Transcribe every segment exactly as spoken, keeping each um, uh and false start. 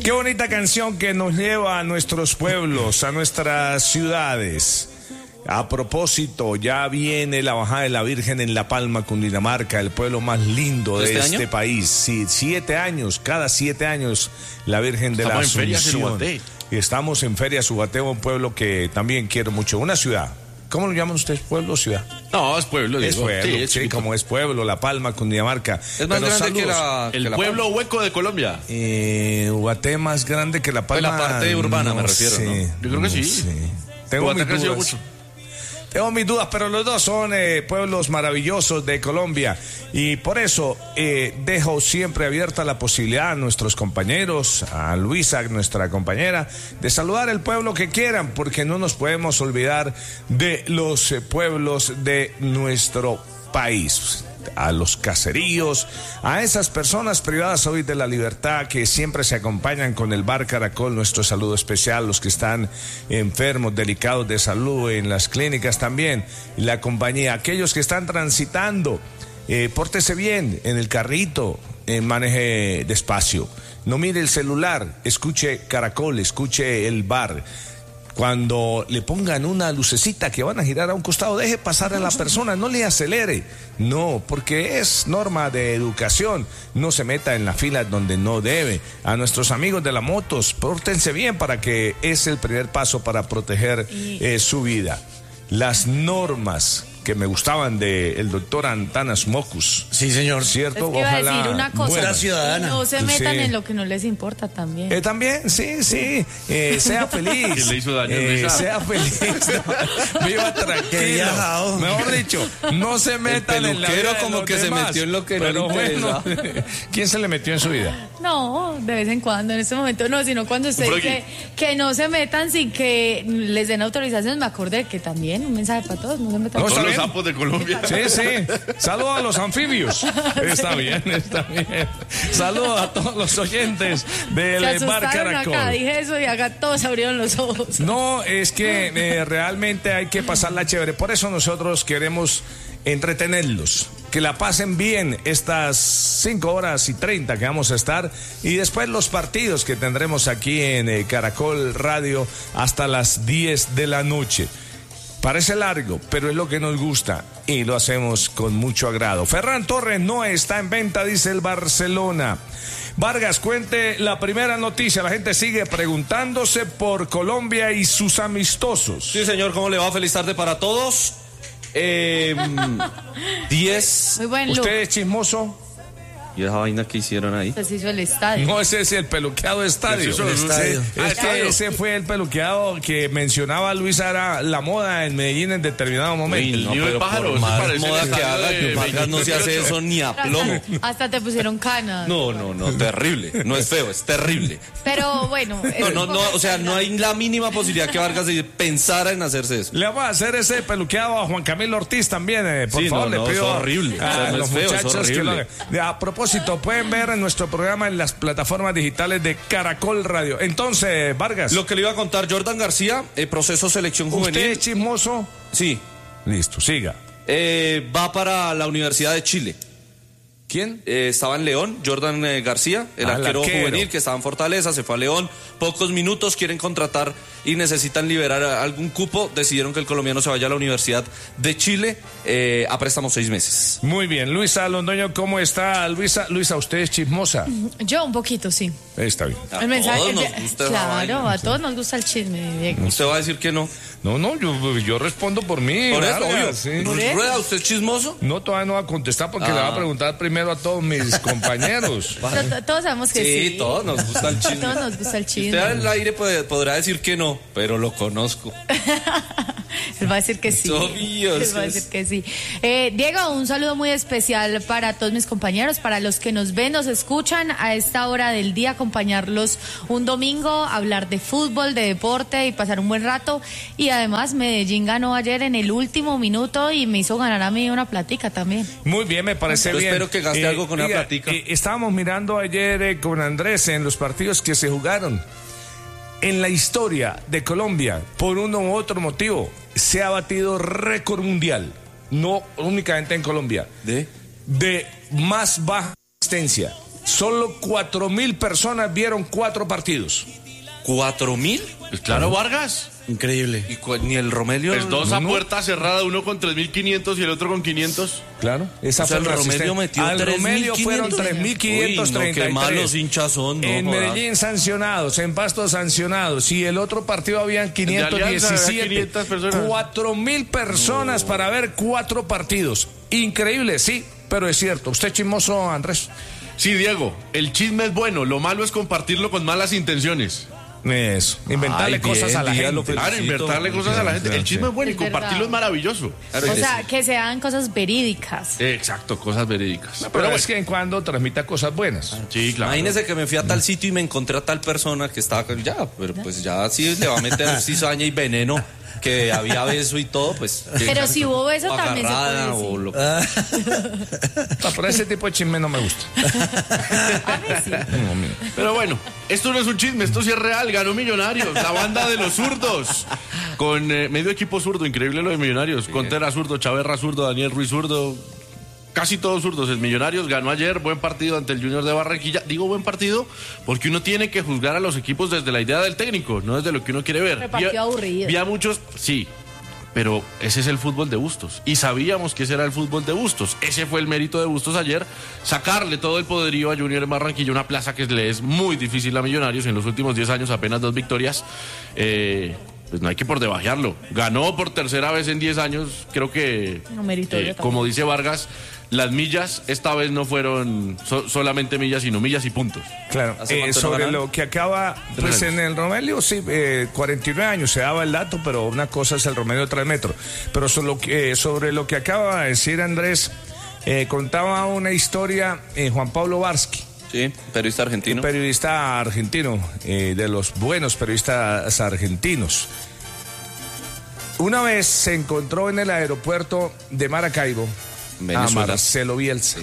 Qué bonita canción que nos lleva a nuestros pueblos, a nuestras ciudades. A propósito, ya viene la bajada de la Virgen en La Palma, Cundinamarca, el pueblo más lindo de ¿Este, este año? país. Sí, siete años, cada siete años, la Virgen de Estamos la en Feria Asunción. Subaté. Y estamos en Feria Subaté, un pueblo que también quiero mucho. Una ciudad. ¿Cómo lo llaman ustedes? ¿Pueblo o ciudad? No, es pueblo. Es digo. pueblo, Sí, sí, es chiquito. como es pueblo, La Palma, Cundinamarca. Es más Pero grande que saludos. la... El que la pueblo Palma. hueco de Colombia. Eh, Ubaté más grande que La Palma. Pues la parte urbana me refiero, ¿no? Yo creo que sí. sé. Tengo Ubaté mis ha crecido dudas. mucho. Tengo mis dudas, pero los dos son eh, pueblos maravillosos de Colombia y por eso eh, dejo siempre abierta la posibilidad a nuestros compañeros, a Luisa, nuestra compañera, de saludar el pueblo que quieran, porque no nos podemos olvidar de los eh, pueblos de nuestro país. A los caseríos, a esas personas privadas hoy de la libertad que siempre se acompañan con el Bar Caracol, nuestro saludo especial, los que están enfermos, delicados de salud, en las clínicas también, la compañía, aquellos que están transitando, eh, pórtese bien en el carrito, eh, maneje despacio, no mire el celular, escuche Caracol, escuche el bar. Cuando le pongan una lucecita que van a girar a un costado, deje pasar a la persona, no le acelere. No, porque es norma de educación. No se meta en la fila donde no debe. A nuestros amigos de las motos, pórtense bien para que es el primer paso para proteger eh, su vida. Las normas que me gustaban del doctor Antanas Mocus. Sí, señor. ¿Cierto? Es que iba a decir una cosa, Buena ciudadana. no se metan Sí. en lo que no les importa también. Eh, también, sí, sí, eh, sea feliz. ¿Quién le hizo daño, Eh, Luisa? sea feliz. No, viva Qué tranquilo. viajado. Mejor dicho, no se metan en la peluquero vida de como los que se demás. metió en lo que no Pero le bueno, ¿quién se le metió en su vida? No, de vez en cuando, en este momento no, sino cuando usted Por dice aquí. que no se metan sin que les den autorización, me acordé que también un mensaje para todos, no se metan. No, Todos está los bien. sapos de Colombia. Sí, sí. Saludos a los anfibios. Está bien, está bien. Saludos a todos los oyentes del Se Bar asustaron acá, Caracol. dije eso y acá todos abrieron los ojos. No, es que eh, realmente hay que pasarla chévere. Por eso nosotros queremos entretenerlos, que la pasen bien estas cinco horas y treinta que vamos a estar, y después los partidos que tendremos aquí en eh, Caracol Radio hasta las diez de la noche. Parece largo, pero es lo que nos gusta y lo hacemos con mucho agrado. Ferran Torres no está en venta, dice el Barcelona. Vargas, cuente la primera noticia. La gente sigue preguntándose por Colombia y sus amistosos. Sí, señor, ¿cómo le va? Feliz tarde para todos. Eh, diez. Muy buen look. ¿Usted es chismoso? ¿Y esa vaina que hicieron ahí? Se hizo el estadio. No, ese es el peluqueado estadio. Ese es el estadio. Sí, Ah, es que estadio. ese fue el peluqueado que mencionaba Luisa, era la moda en Medellín en determinado momento. Uy, no, niño de pero pájaro, por eso más parece moda el que estadio haga, de que Vargas no se hace veintiocho. eso ni a plomo. Hasta, hasta te pusieron canas. No, no, no, terrible. No es feo, es terrible. Pero bueno. No, es no, un no, poco o sea, no hay la mínima posibilidad que Vargas pensara en hacerse eso. Le vamos a hacer ese peluqueado a Juan Camilo Ortiz también, eh, por Sí, favor, no, le no, pido es horrible. a O sea, no los es feo, es muchachos que lo horrible. hagan. A propósito, pueden ver en nuestro programa en las plataformas digitales de Caracol Radio. Entonces, Vargas, Lo que le iba a contar Jordan García, eh, proceso selección ¿usted juvenil. es chismoso? Sí, Listo, siga. eh, va para la Universidad de Chile. ¿Quién? Eh, estaba en León, Jordan eh, García, el Ah, el arquero, arquero. juvenil que estaba en Fortaleza, se fue a León, pocos minutos, quieren contratar y necesitan liberar a- algún cupo, decidieron que el colombiano se vaya a la Universidad de Chile eh, a préstamo seis meses. Muy bien, Luisa Londoño, ¿cómo está? Luisa, Luisa, ¿usted es chismosa? Yo un poquito, sí. Está bien. A El mensaje, todos nos el- gusta esa claro, vaina. a todos nos gusta el chisme, Diego. Usted va a decir que no. No, no, yo, yo respondo por mí. Por eso, Vargas, obvio. sí. Por eso. Rueda, ¿usted es chismoso? No, todavía no va a contestar porque Ah. le va a preguntar primero a todos mis compañeros. To- to- Todos sabemos que sí. Sí, todos nos gusta el chisme. Todos nos gusta el chisme. Usted al aire puede- podrá decir que no, pero lo conozco. Él va a decir que sí. Obvio, Él va a es- decir que sí. Eh, Diego, un saludo muy especial para todos mis compañeros, para los que nos ven, nos escuchan a esta hora del día, acompañarlos un domingo, hablar de fútbol, de deporte y pasar un buen rato. Y además, Medellín ganó ayer en el último minuto y me hizo ganar a mí una platica también. Muy bien, me parece Yo bien. espero que gaste algo con una platica. eh, estábamos mirando ayer eh, con Andrés en los partidos que se jugaron. En la historia de Colombia, por uno u otro motivo, se ha batido récord mundial, no únicamente en Colombia, ¿De? de más baja asistencia. solo cuatro mil personas vieron cuatro partidos. ¿Cuatro mil? Pues claro, Vargas. Increíble. ¿Y cu- ni el Romelio? Pues dos a no. puerta cerrada, uno con tres mil quinientos y el otro con quinientos. Claro, esa O sea, fue el la Romelio asistencia. metió Al tres mil Romelio fueron quinientos. tres mil quinientos treinta y tres. Uy, no, qué malos hinchas son, no En jodas. Medellín sancionados, en Pasto sancionados, y el otro partido habían quinientos Alianza había diecisiete. quinientas personas. cuatro mil personas No. para ver cuatro partidos. Increíble, sí, pero es cierto. ¿Usted chismoso, Andrés? Sí, Diego, el chisme es bueno, lo malo es compartirlo con malas intenciones. Eso, inventarle Ay, cosas bien, a la dígalo, gente. Claro, Felicito. inventarle cosas a la gente. El chisme es bueno y Es compartirlo verdad. es maravilloso. Claro, O y sea, es- que sean cosas verídicas. Exacto, cosas verídicas. No, pero es que en cuando transmita cosas buenas. Sí, claro. Imagínese que me fui a tal sitio y me encontré a tal persona que estaba ya, pero pues ya sí le va a meter cizaña y veneno, que había beso y todo, pues. Pero si hubo beso o también se puede agarrada, decir. o lo- No, pero ese tipo de chisme no me gusta. A mí sí. No, mira. Pero bueno, esto no es un chisme, esto sí es real. Ganó Millonarios, la banda de los zurdos. Con eh, medio equipo zurdo, increíble lo de Millonarios. Contera zurdo, Chaverra zurdo, Daniel Ruiz zurdo. Casi todos zurdos. El Millonarios ganó ayer, buen partido ante el Junior de Barranquilla. Digo buen partido porque uno tiene que juzgar a los equipos desde la idea del técnico, no desde lo que uno quiere ver. Pero partido Vi a- aburrido. Vi a muchos, sí. Pero ese es el fútbol de Bustos. Y sabíamos que ese era el fútbol de Bustos. Ese fue el mérito de Bustos ayer. Sacarle todo el poderío a Junior en Barranquilla, una plaza que le es muy difícil a Millonarios. En los últimos diez años apenas dos victorias. Eh, pues no hay que por debajearlo. Ganó por tercera vez en diez años. Creo que, No, meritorio eh, también. como dice Vargas, las millas esta vez no fueron so- solamente millas, sino millas y puntos. Claro, ¿Hace eh, cuánto no sobre ganan? lo que acaba, pues Tres en años. el Romelio, sí, eh, cuarenta y nueve años, se daba el dato, pero una cosa es el Romelio, otra el metro. Pero sobre lo que, eh, sobre lo que acaba de decir Andrés, eh, contaba una historia eh, Juan Pablo Varsky, Sí, periodista argentino. periodista argentino, eh, de los buenos periodistas argentinos. Una vez se encontró en el aeropuerto de Maracaibo a Venezuela. Marcelo Bielsa.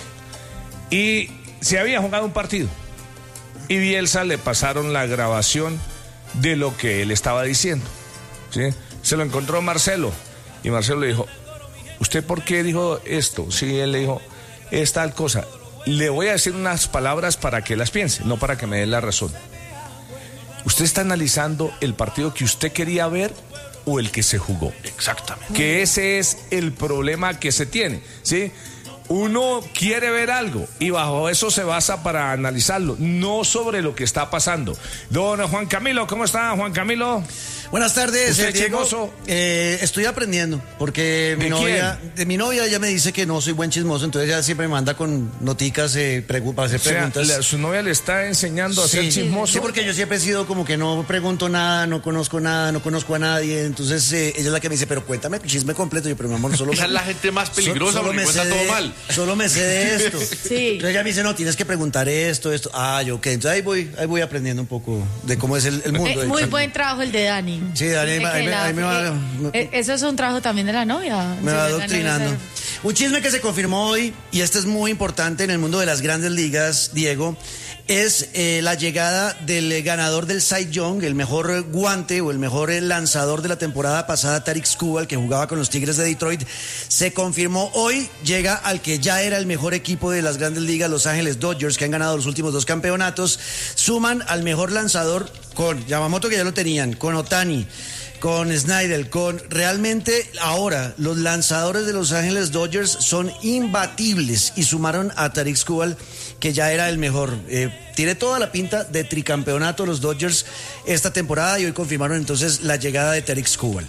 Y se había jugado un partido. Y Bielsa le pasaron la grabación de lo que él estaba diciendo. ¿Sí? Se lo encontró Marcelo. Y Marcelo le dijo, ¿usted por qué dijo esto? Sí, él le dijo, es tal cosa. Le voy a decir unas palabras para que las piense, no para que me dé la razón. Usted está analizando el partido que usted quería ver o el que se jugó. Exactamente. Que ese es el problema que se tiene, ¿sí? Uno quiere ver algo y bajo eso se basa para analizarlo, no sobre lo que está pasando. Don Juan Camilo, ¿cómo está, Juan Camilo? Buenas tardes, ¿Usted eh, Diego. chismoso? Eh, estoy aprendiendo porque mi ¿De novia, quién? de mi novia ella me dice que no soy buen chismoso, entonces ella siempre me manda con noticas eh, pregu- para hacer O sea, preguntas. la- su novia le está enseñando a ser Sí, chismoso. sí, porque yo siempre he sido como que no pregunto nada, no conozco nada, no conozco a nadie. Entonces eh, ella es la que me dice, pero cuéntame el chisme completo. Yo, pero mi amor, solo Esa me- es la gente más peligrosa so- solo porque me cuenta sé todo de- mal. Solo me sé de esto. Sí. Entonces ella me dice, no, tienes que preguntar esto, esto. Ah, yo, ok. Entonces ahí voy, ahí voy aprendiendo un poco de cómo es el, el mundo. Eh, del muy chisme. buen trabajo el de Dani. Sí, Dani, ahí De me- que ahí me- la- ahí me va- eh, eh, Eso es un trabajo también de la novia. Me Sí, va de la adoctrinando. novia. Un chisme que se confirmó hoy, y este es muy importante en el mundo de las grandes ligas, Diego, es eh, la llegada del eh, ganador del Cy Young, el mejor eh, guante o el mejor eh, lanzador de la temporada pasada, Tarik Skubal, que jugaba con los Tigres de Detroit. Se confirmó hoy, llega al que ya era el mejor equipo de las grandes ligas, Los Ángeles Dodgers, que han ganado los últimos dos campeonatos. Suman al mejor lanzador con Yamamoto, que ya lo tenían, con Ohtani, con Snyder, con realmente ahora los lanzadores de Los Ángeles Dodgers son imbatibles y sumaron a Tarik Skubal, que ya era el mejor. Eh, tiene toda la pinta de tricampeonato los Dodgers esta temporada y hoy confirmaron entonces la llegada de Tarik Skubal.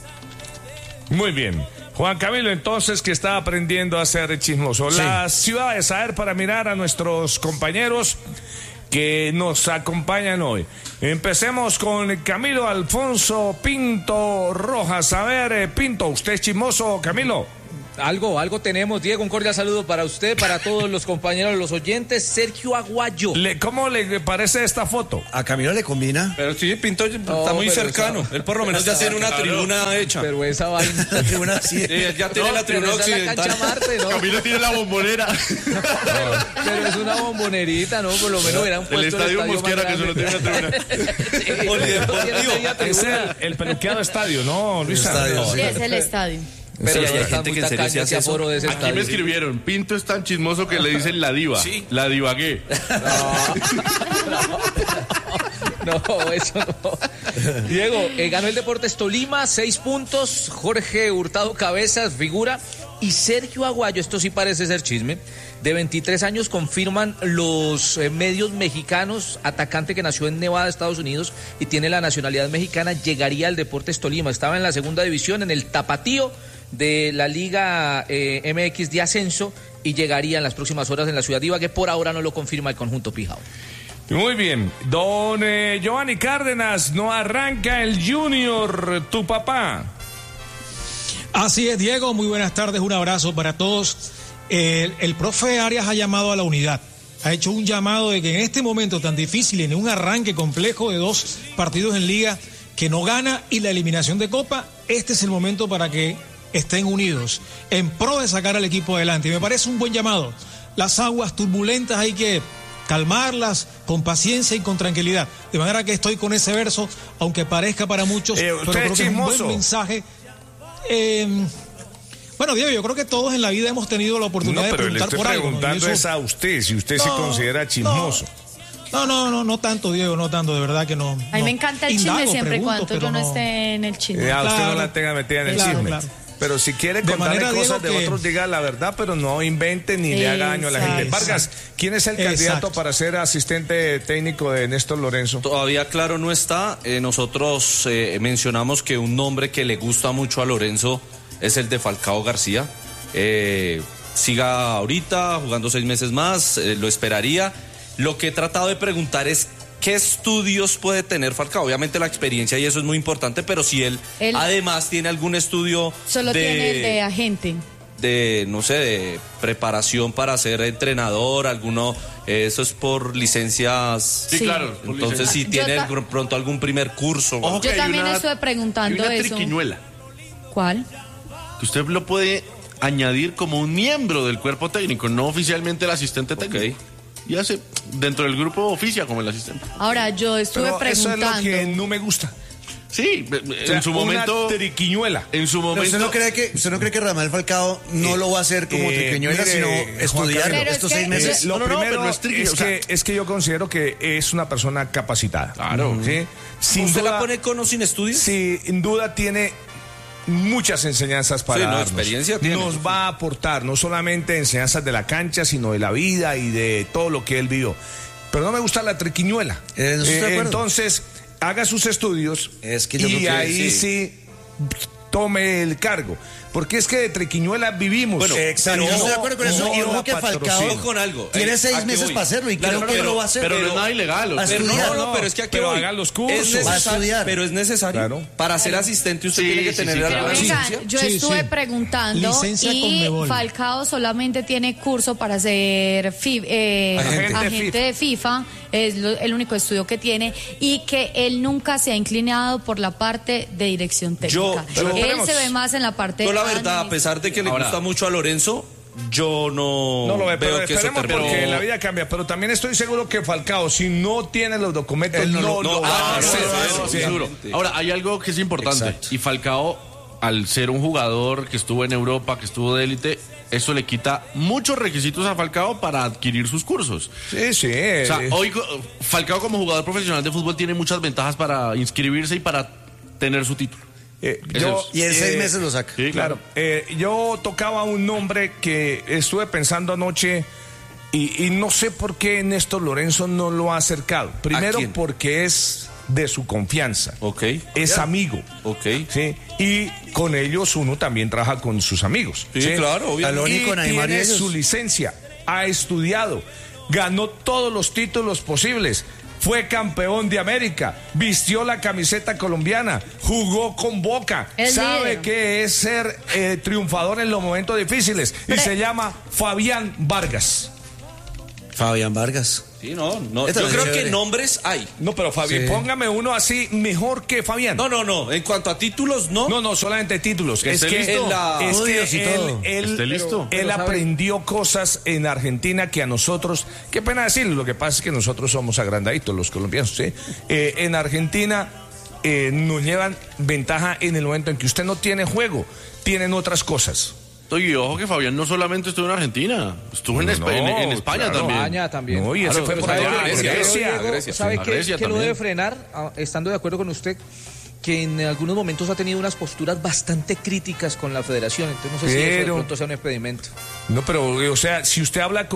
Muy bien. Juan Camilo, entonces, que está aprendiendo a ser chismoso. Sí. Las ciudades, a ver, para mirar a nuestros compañeros que nos acompañan hoy. Empecemos con Camilo Alfonso Pinto Rojas. A ver, eh, Pinto, ¿usted es chismoso, Camilo? Algo, algo tenemos, Diego, un cordial saludo para usted, para todos los compañeros, los oyentes. Sergio Aguayo. Le, ¿Cómo le parece esta foto? A Camilo le combina. Pero sí, Pinto está No, muy pero cercano. esa- Él por lo menos ya tiene una tribuna hecha. Pero esa vaina. La tribuna sí. Sí, él ya tiene No, la pero tribuna esa es la cancha occidental. Marte, ¿no? Camilo tiene la bombonera. Pero es una bombonerita, ¿no? Por lo menos hubieran El puesto estadio más Mosquera, que solo tiene una tribuna. grande. Polideportivo. Sí, media Es tribuna. el, el peluqueado estadio, ¿no, Luisa? Estadio, No, Sí, es el estadio. Pero Sí, ya hay está gente muy que en serio tacaño sí ese hace eso. aforo de ese Aquí me estadio. escribieron, Pinto es tan chismoso que le dicen la diva. Sí. La divagué. No, eso no. Diego, eh, ganó el Deportes Tolima, seis puntos. Jorge Hurtado Cabezas, figura. Y Sergio Aguayo, esto sí parece ser chisme, de veintitrés años, confirman los eh, medios mexicanos, atacante que nació en Nevada, Estados Unidos, y tiene la nacionalidad mexicana, llegaría al Deportes Tolima. Estaba en la segunda división, en el Tapatío de la Liga eh, M X de Ascenso, y llegaría en las próximas horas en la ciudad de Ibagué. Por ahora no lo confirma el conjunto Pijao. Muy bien, don eh, Giovanni Cárdenas, no arranca el Junior, tu papá. Así es, Diego, muy buenas tardes, un abrazo para todos. El, el profe Arias ha llamado a la unidad, ha hecho un llamado de que en este momento tan difícil, en un arranque complejo de dos partidos en liga, que no gana y la eliminación de Copa, este es el momento para que estén unidos, en pro de sacar al equipo adelante. Y me parece un buen llamado. Las aguas turbulentas hay que calmarlas con paciencia y con tranquilidad. De manera que estoy con ese verso, aunque parezca para muchos, Eh, pero usted creo es que es un chismoso. buen mensaje. Eh, bueno, Diego, yo creo que todos en la vida hemos tenido la oportunidad No, de pero le preguntar estoy por algo, ¿no? Y preguntando eso- es a usted, si usted se No, considera chismoso. No, no, no, no tanto, Diego, no tanto, de verdad que no. A mí no. me encanta el Indago, chisme siempre y pregunto, cuando pero yo no no. esté en el chisme. Eh, a usted no Claro. la tenga metida en el Claro, chisme. claro. Pero si quiere De contarle manera, cosas Diego, de que- otros, diga la verdad, pero no invente ni le haga daño a la gente. Exacto. Vargas, ¿quién es el Exacto. candidato para ser asistente técnico de Néstor Lorenzo? Todavía claro no está. Eh, nosotros eh, mencionamos que un nombre que le gusta mucho a Lorenzo es el de Falcao García. Eh, siga ahorita jugando seis meses más, eh, lo esperaría. Lo que he tratado de preguntar es qué estudios puede tener Falcao. Obviamente la experiencia y eso es muy importante, pero si él, Él- además tiene algún estudio Solo de, tiene el de agente. de, no sé, de preparación para ser entrenador, alguno, eh, eso es por licencias. Sí, Sí. claro. por Entonces, si Yo tiene ta- algún- pronto algún primer curso. Ojo que Yo hay también una- estuve preguntando hay una eso. triquiñuela, ¿Cuál? que usted lo puede añadir como un miembro del cuerpo técnico, no oficialmente el asistente técnico. Y hace, dentro del grupo oficia como el asistente. Ahora, yo estuve Pero eso es preguntando. lo que no me gusta. Sí, O sea, en su momento... Una triquiñuela. En su Pero momento... ¿Usted no cree que usted no cree que Ramel Falcao no Eh, lo va a hacer como eh, triquiñuela, mire, sino Juan estudiar Camilo. Pero estos es seis que- meses? Eh, lo No, no, primero pero no es triqui, es, o sea- que, es que yo considero que es una persona capacitada. Claro. ¿Sí? Sin ¿Usted duda, la pone con o sin estudios? Sí, sin duda tiene muchas enseñanzas para Sí, no, darnos. experiencia tiene. Nos va a aportar no solamente enseñanzas de la cancha, sino de la vida y de todo lo que él vivió. Pero no me gusta la triquiñuela. Eh, no estoy de acuerdo. entonces, haga sus estudios Es que yo y creo que ahí sí. tome el cargo. Porque es que de triquiñuela vivimos. Bueno, Exacto, pero yo estoy de no- acuerdo con eso. no Y ojo la que Falcao patrocina. Ojo con algo. tiene Eh, seis ¿a qué meses voy? para hacerlo y Claro, creo que pero- lo va a hacer. Pero no es nada ilegal. o A sea, Pero estudiar. no, no, pero es que aquí Pero voy. haga los cursos. Es necesario, Va a estudiar. pero es necesario. Claro. Para ser asistente usted Sí, tiene que sí, tener sí, la Pero claro. venga, licencia. yo Sí, estuve sí. preguntando Licencia y Conmebol. Falcao solamente tiene curso para ser fi- eh, Agente. agente de FIFA, es lo- el único estudio que tiene, y que él nunca se ha inclinado por la parte de dirección Yo- técnica. yo- él Esperemos. se ve más en la parte Yo de la verdad, a pesar de que le Ahora- gusta mucho a Lorenzo, yo no, No lo ve, pero veo que eso esperemos termine. porque la vida cambia. Pero también estoy seguro que Falcao, si no tiene los documentos, Él no, no lo lo- va ah, a no, hacer. no, no, no, Sí, seguro. Ahora, hay algo que es importante. Exacto. Y Falcao, al ser un jugador que estuvo en Europa, que estuvo de élite, eso le quita muchos requisitos a Falcao para adquirir sus cursos. Sí, sí. O sea, hoy co- Falcao como jugador profesional de fútbol tiene muchas ventajas para inscribirse y para tener su título. Eh, Eso yo, es. Y en seis eh, meses lo saca. Sí, Claro, eh, yo tocaba un nombre que estuve pensando anoche y, y no sé por qué Néstor Lorenzo no lo ha acercado. Primero quién? porque es de su confianza. Ok. Es amigo. Ok. ¿Sí? Y con ellos uno también trabaja con sus amigos. Sí, claro, obviamente. Talón y Y con Aymar y tiene ellos. su licencia, ha estudiado, ganó todos los títulos posibles. Fue campeón de América, vistió la camiseta colombiana, jugó con Boca, Es sabe líder. que es ser eh, triunfador en los momentos difíciles y Pero- se llama Fabián Vargas. Fabián Vargas. Sí, no, no. Esta Yo es creo chévere. que nombres hay. No, pero Fabián, Sí. póngame uno así mejor que Fabián. No, no, no. En cuanto a títulos, no. No, no, solamente títulos. Que Es esté que, listo. En la- es Estudios y que él, todo. él- Esté listo. él Pero sabe- aprendió cosas en Argentina que a nosotros, qué pena decirlo, lo que pasa es que nosotros somos agrandaditos los colombianos, ¿sí? Eh, en Argentina eh, nos llevan ventaja en el momento en que usted no tiene juego. tienen otras cosas. Y ojo que Fabián no solamente estuvo en Argentina, estuvo en, No, Espa- en, en España claro. también. España también. No, y ese Claro, fue pero por ¿sabe allá, qué? en Grecia, Grecia. Diego, Grecia, ¿sabe sí. qué, Grecia qué lo también. debe frenar? Ah, estando de acuerdo con usted, que en algunos momentos ha tenido unas posturas bastante críticas con la federación, entonces no sé si eso de Pero- pronto sea un impedimento. No, pero, o sea, si usted habla con